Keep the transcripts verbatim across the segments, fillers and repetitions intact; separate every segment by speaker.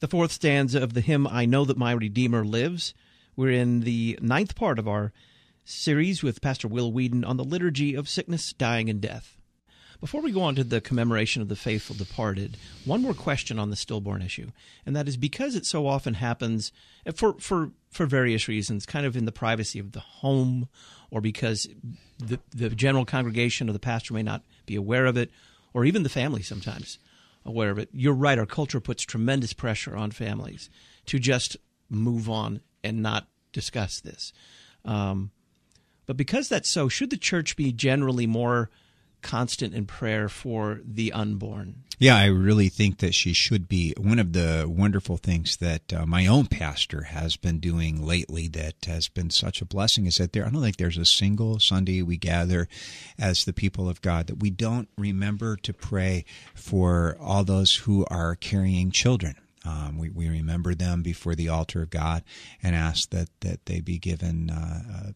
Speaker 1: the fourth stanza of the hymn, I Know That My Redeemer Lives. We're in the ninth part of our series with Pastor Will Whedon on the liturgy of sickness, dying, and death. Before we go on to the commemoration of the faithful departed, one more question on the stillborn issue, and that is because it so often happens for for for various reasons, kind of in the privacy of the home, or because the the general congregation or the pastor may not be aware of it, or even the family sometimes aware of it. You're right, our culture puts tremendous pressure on families to just move on and not discuss this. Um, but because that's so, should the church be generally more constant in prayer for the unborn?
Speaker 2: Yeah, I really think that she should be. One of the wonderful things that uh, my own pastor has been doing lately that has been such a blessing is that there, I don't think there's a single Sunday we gather as the people of God that we don't remember to pray for all those who are carrying children. Um, we, we remember them before the altar of God and ask that, that they be given uh,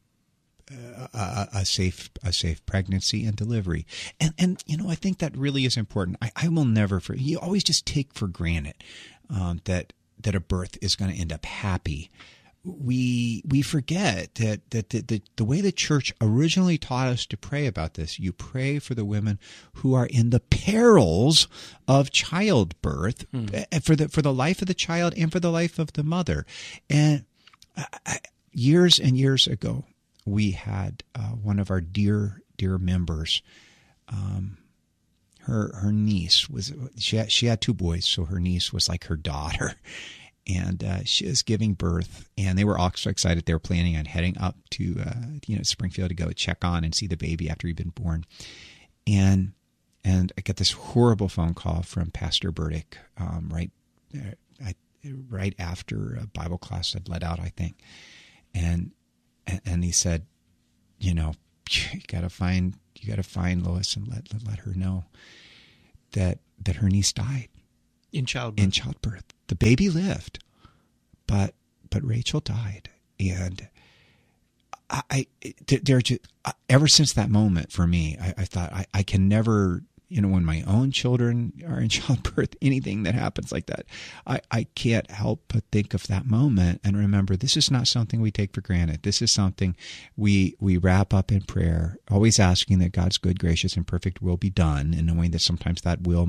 Speaker 2: a, a safe a safe pregnancy and delivery. And, and you know, I think that really is important. I, I will never, for you always just take for granted um, that that a birth is going to end up happy. We we forget that, that the, the, the way the church originally taught us to pray about this, you pray for the women who are in the perils of childbirth, mm. for the for the life of the child and for the life of the mother. And I, I, years and years ago, we had uh, one of our dear, dear members. Um, her her niece was she had, she had two boys, so her niece was like her daughter, and uh, she was giving birth. And they were all so excited. They were planning on heading up to uh, you know Springfield to go check on and see the baby after he'd been born. And and I got this horrible phone call from Pastor Burdick um, right uh, I, right after a Bible class I'd let out, I think, and. And he said, you know, you gotta find you gotta find Lois and let, let let her know that that her niece died
Speaker 1: in childbirth.
Speaker 2: In childbirth, the baby lived, but but Rachel died, and I, I there just ever since that moment for me, I, I thought I, I can never. You know, when my own children are in childbirth, anything that happens like that, I, I can't help but think of that moment and remember this is not something we take for granted. This is something we we wrap up in prayer, always asking that God's good, gracious, and perfect will be done, and knowing that sometimes that will